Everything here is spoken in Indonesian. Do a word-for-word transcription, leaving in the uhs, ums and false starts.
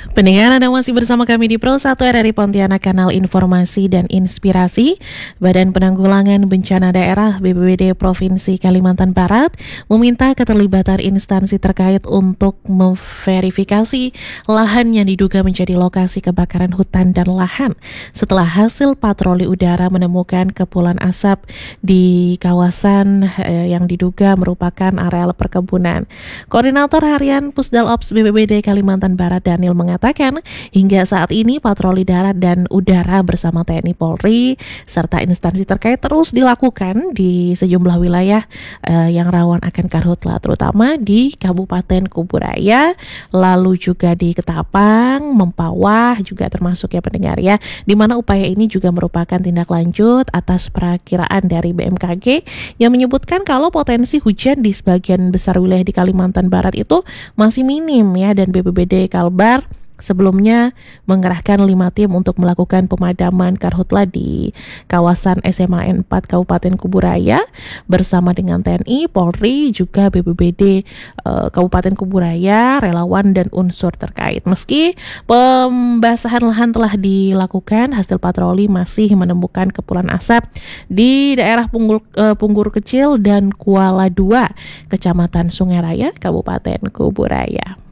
Pendengar, Anda masih bersama kami di Pro satu R R I Pontianak, Kanal Informasi dan Inspirasi. Badan Penanggulangan Bencana Daerah B P B D Provinsi Kalimantan Barat meminta keterlibatan instansi terkait untuk memverifikasi lahan yang diduga menjadi lokasi kebakaran hutan dan lahan setelah hasil patroli udara menemukan kepulan asap di kawasan eh, yang diduga merupakan areal perkebunan. Koordinator Harian Pusdal Ops B P B D Kalimantan Barat Daniel mengatakan hingga saat ini patroli darat dan udara bersama T N I Polri serta instansi terkait terus dilakukan di sejumlah wilayah eh, yang rawan akan karhutla, terutama di Kabupaten Kuburaya, lalu juga di Ketapang, Mempawah juga termasuk ya pendengar ya, di mana upaya ini juga merupakan tindak lanjut atas perakiraan dari B M K G yang menyebutkan kalau potensi hujan di sebagian besar wilayah di Kalimantan Barat itu masih minim ya, dan B P B D Kalbar sebelumnya mengerahkan lima tim untuk melakukan pemadaman karhutla di kawasan S M A N empat Kabupaten Kuburaya bersama dengan T N I, Polri, juga B P B D eh, Kabupaten Kuburaya, relawan dan unsur terkait. Meski pembasahan lahan telah dilakukan, hasil patroli masih menemukan kepulan asap di daerah Punggul, eh, Punggur Kecil dan Kuala dua, Kecamatan Sungai Raya, Kabupaten Kuburaya.